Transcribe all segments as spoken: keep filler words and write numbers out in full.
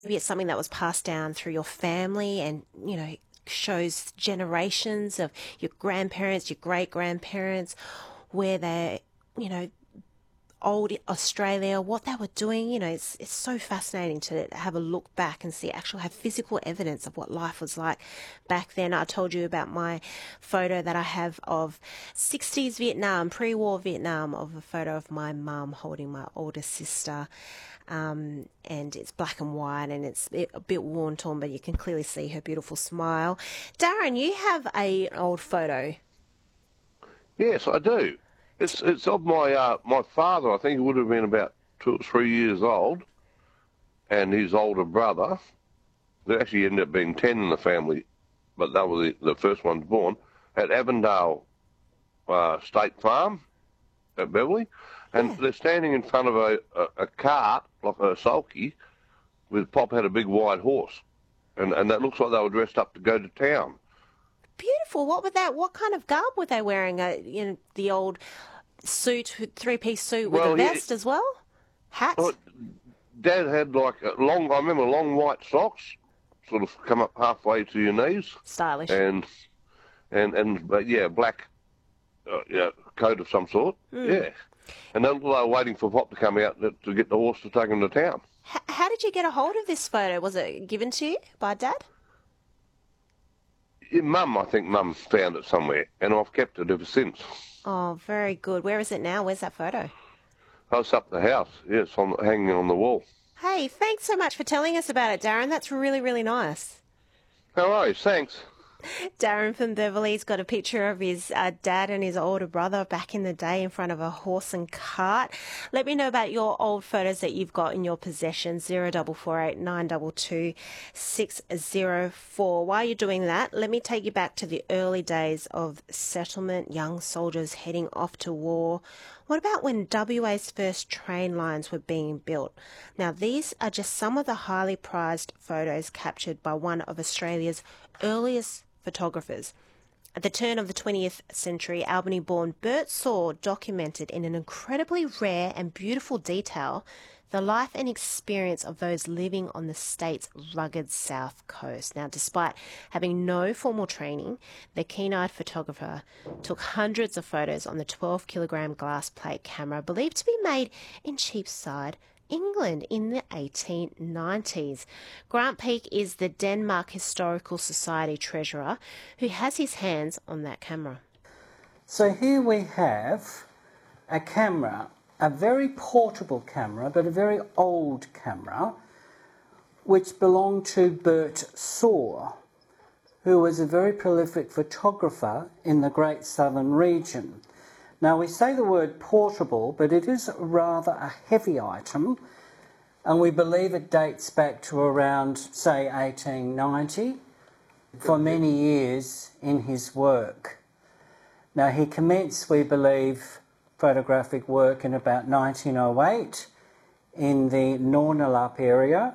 Maybe it's something that was passed down through your family and, you know, shows generations of your grandparents, your great-grandparents, where they, you know, old Australia, what they were doing. You know, it's it's so fascinating to have a look back and see, actually have physical evidence of what life was like back then. I told you about my photo that I have of sixties Vietnam, pre-war Vietnam, of a photo of my mum holding my older sister. Um, and it's black and white and it's a bit worn torn, but you can clearly see her beautiful smile. Darren, you have a, an old photo. Yes, I do. It's it's of my uh, my father. I think he would have been about two or three years old, and his older brother. There actually ended up being ten in the family, but they were the, the first ones born at Avondale uh, State Farm at Beverly, and Yeah. they're standing in front of a, a, a cart, like a sulky, with Pop had a big white horse, and and that looks like they were dressed up to go to town. Beautiful. What were that? What kind of garb were they wearing? A, you know, the old suit, three-piece suit with Well, a he, vest as well? Hat? well, Dad had like a long, I remember long white socks, sort of come up halfway to your knees, Stylish. and and and but yeah, black, uh, yeah, coat of some sort, Mm. yeah. And then they were waiting for Pop to come out to, to get the horse to take him to town. H- how did you get a hold of this photo? Was it given to you by Dad? Yeah, Mum, I think Mum found it somewhere, and I've kept it ever since. Oh, very good. Where is it now? Where's that photo? I was up the house, yeah, it's on, hanging on the wall. Hey, thanks so much for telling us about it, Darren. That's really, really nice. No worries, thanks. Darren from Beverly's got a picture of his uh, dad and his older brother back in the day in front of a horse and cart. Let me know about your old photos that you've got in your possession, zero double four eight nine two two six zero four. While you're doing that, let me take you back to the early days of settlement, young soldiers heading off to war. What about when W A's first train lines were being built? Now, these are just some of the highly prized photos captured by one of Australia's earliest photographers. At the turn of the twentieth century, Albany-born Bert Saw documented in an incredibly rare and beautiful detail the life and experience of those living on the state's rugged south coast. Now, despite having no formal training, the keen-eyed photographer took hundreds of photos on the twelve kilogram glass plate camera believed to be made in Cheapside, England in the eighteen nineties. Grant Peake is the Denmark Historical Society treasurer who has his hands on that camera. So here we have a camera, a very portable camera, but a very old camera, which belonged to Bert Saw, who was a very prolific photographer in the Great Southern region. Now, we say the word portable, but it is rather a heavy item, and we believe it dates back to around, say, eighteen ninety, for many years in his work. Now, he commenced, we believe, photographic work in about nineteen oh eight in the Nornalup area,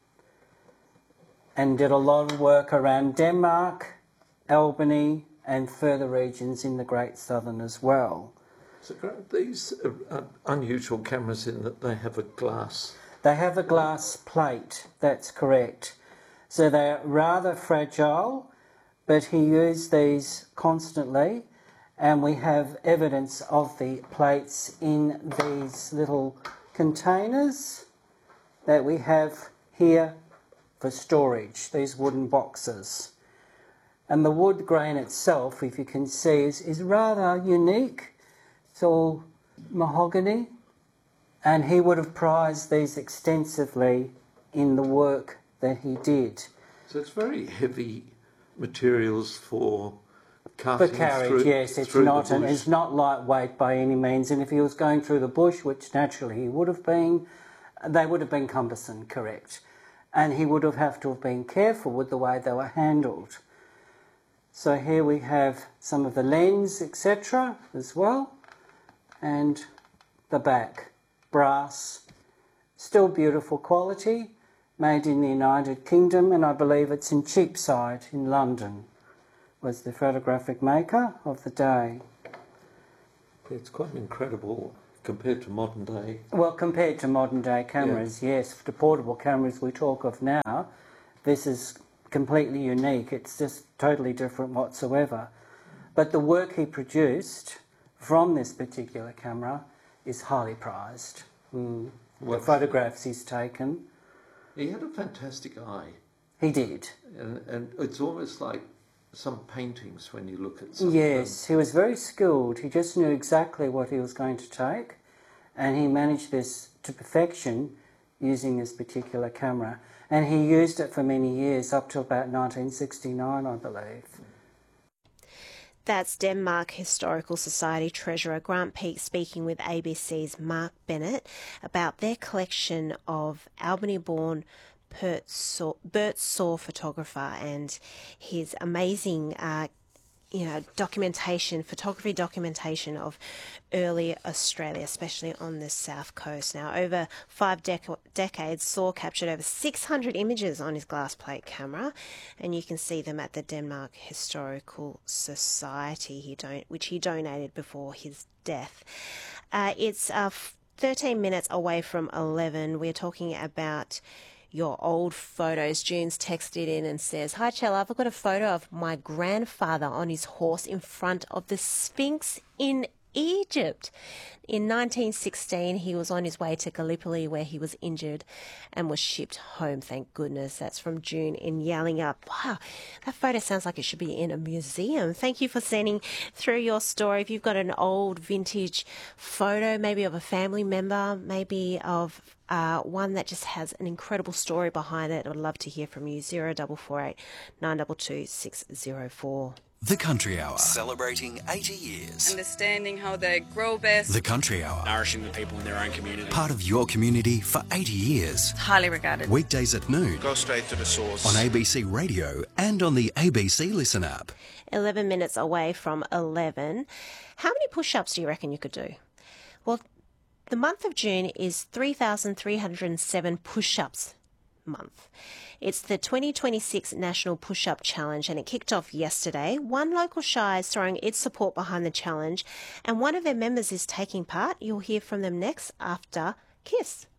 and did a lot of work around Denmark, Albany, and further regions in the Great Southern as well. So these are unusual cameras in that they have a glass. They have a glass plate, that's correct. So they're rather fragile, but he used these constantly, and we have evidence of the plates in these little containers that we have here for storage, these wooden boxes. And the wood grain itself, if you can see, is, is rather unique. It's all mahogany, and he would have prized these extensively in the work that he did. So it's very heavy materials for For carting carriage, through, yes, it's through not, the and bush. it's not lightweight by any means. And if he was going through the bush, which naturally he would have been, they would have been cumbersome, correct. And he would have had to have been careful with the way they were handled. So here we have some of the lens, et cetera, as well. And the back, brass, still beautiful quality, made in the United Kingdom, and I believe it's in Cheapside in London, was the photographic maker of the day. It's quite an incredible compared to modern day. Well, compared to modern day cameras, yeah. yes, the portable cameras we talk of now, this is completely unique. It's just totally different whatsoever. But the work he produced from this particular camera is highly prized. Mm. Well, the photographs he's taken. He had a fantastic eye. He did. And, and it's almost like some paintings when you look at some Yes, he was very skilled. He just knew exactly what he was going to take, and he managed this to perfection using this particular camera. And he used it for many years, up to about nineteen sixty-nine, I believe. That's Denmark Historical Society Treasurer Grant Peake speaking with A B C's Mark Bennett about their collection of Albany-born Bert Saw, Bert Saw photographer and his amazing uh, you know, documentation, photography documentation of early Australia, especially on the south coast. Now, over five dec- decades, Saw captured over six hundred images on his glass plate camera, and you can see them at the Denmark Historical Society, he don- which he donated before his death. Uh, it's uh, thirteen minutes away from eleven. We're talking about your old photos. June's texted in and says, "Hi, Chella, I've got a photo of my grandfather on his horse in front of the Sphinx in Egypt. In nineteen sixteen, he was on his way to Gallipoli where he was injured and was shipped home, thank goodness." That's from June in Yallingup. Wow, that photo sounds like it should be in a museum. Thank you for sending through your story. If you've got an old vintage photo, maybe of a family member, maybe of uh, one that just has an incredible story behind it, I'd love to hear from you. zero four four eight nine two two six zero four. The Country Hour, celebrating eighty years. Understanding how they grow best. The Country Hour, nourishing the people in their own community. Part of your community for eighty years. Highly regarded. Weekdays at noon. Go straight to the source. On A B C Radio and on the A B C Listen app. eleven minutes away from eleven. How many push-ups do you reckon you could do? Well, the month of June is three thousand three hundred seven push-ups month. It's the twenty twenty-six National Push-Up Challenge, and it kicked off yesterday. One local shire is throwing its support behind the challenge, and one of their members is taking part. You'll hear from them next after Kiss.